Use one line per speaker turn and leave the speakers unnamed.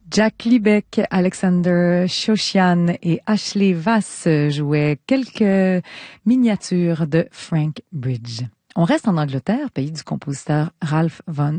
Jack Liebeck, Alexander Shoshian et Ashley Vass jouaient quelques miniatures de Frank Bridge. On reste en Angleterre, pays du compositeur Ralph Vaughan